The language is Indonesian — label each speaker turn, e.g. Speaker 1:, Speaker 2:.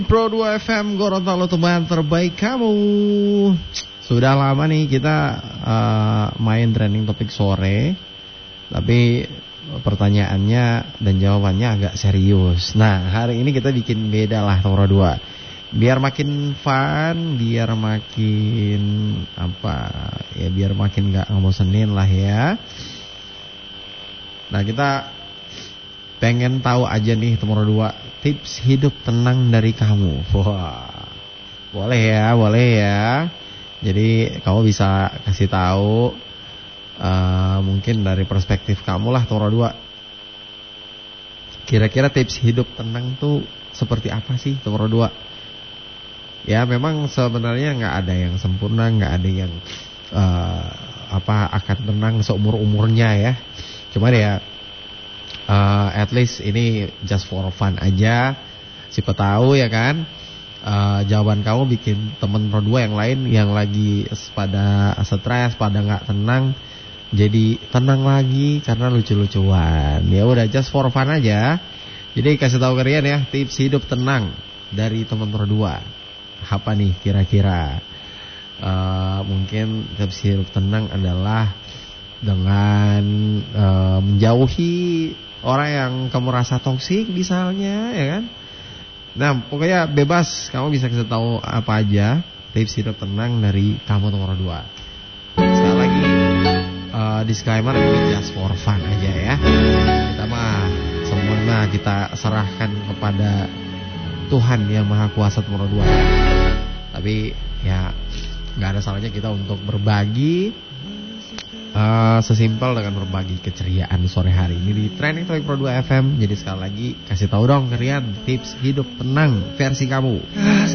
Speaker 1: Pro 2 FM Gorontalo, teman terbaik kamu. Sudah lama nih kita main trending topik sore, tapi pertanyaannya dan jawabannya agak serius. Nah, hari ini kita bikin beda lah Pro 2. Biar makin fun, biar makin biar makin gak ngebosenin lah ya. Nah, kita pengen tahu aja nih Pro 2 tips hidup tenang dari kamu. Wah, boleh ya. Jadi kamu bisa kasih tahu mungkin dari perspektif kamu lah Pro 2. Kira-kira tips hidup tenang tuh seperti apa sih Pro 2? Ya memang sebenarnya nggak ada yang sempurna, nggak ada yang akan tenang seumur-umurnya ya. Cuman ya at least ini just for fun aja. Siapa tahu ya kan, jawaban kamu bikin temen Pro 2 yang lain yang lagi pada stres, pada nggak tenang, jadi tenang lagi karena lucu-lucuan. Ya udah just for fun aja. Jadi kasih tahu kalian ya tips hidup tenang dari temen Pro 2. Apa nih kira-kira? Mungkin tips hidup tenang adalah dengan menjauhi orang yang kamu rasa toksik misalnya, ya kan? Nah, pokoknya bebas, kamu bisa kasih tahu apa aja tips hidup tenang dari kamu nomor 2. Sekali lagi disclaimer, ini just for fun aja ya. Kita semua kita serahkan kepada Tuhan yang Maha Kuasa nomor 2. Tapi ya nggak ada salahnya kita untuk berbagi. Sesimpel dengan berbagi keceriaan sore hari ini di Trending Topic Pro 2 FM. Jadi sekali lagi kasih tahu dong kalian tips hidup tenang versi kamu.